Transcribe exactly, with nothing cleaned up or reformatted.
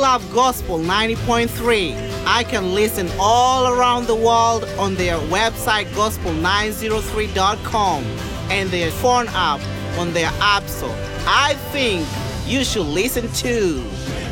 Love Gospel ninety point three. I can listen all around the world on their website gospel nine oh three dot com and their phone app on their app store. I think you should listen too.